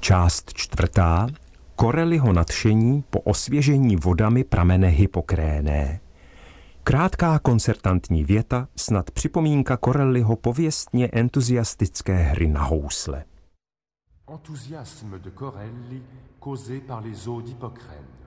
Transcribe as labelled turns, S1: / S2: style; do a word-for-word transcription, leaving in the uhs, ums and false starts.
S1: Část čtvrtá. Corelliho nadšení po osvěžení vodami pramene Hippokréné. Krátká koncertantní věta, snad připomínka Corelliho pověstně entuziastické hry na housle.
S2: Enthousiasme de Corelli causé par les eaux d'Hippocrène.